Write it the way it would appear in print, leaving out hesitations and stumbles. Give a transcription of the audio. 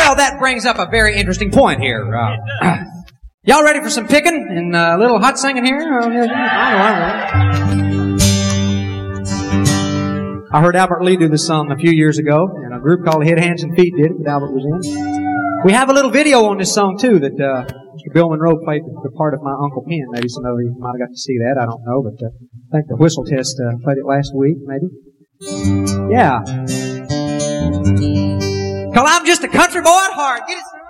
Well, that brings up a very interesting point here. Y'all ready for some picking and a little hot singing here? I heard Albert Lee do this song a few years ago, and a group called Head, Hands, and Feet did it that Albert was in. We have a little video on this song, too, that Mr. Bill Monroe played the part of my Uncle Pen. Maybe some of you might have got to see that. I don't know, but I think the Whistle Test played it last week, maybe. Yeah. 'Cause I'm just a country boy at heart. Get it?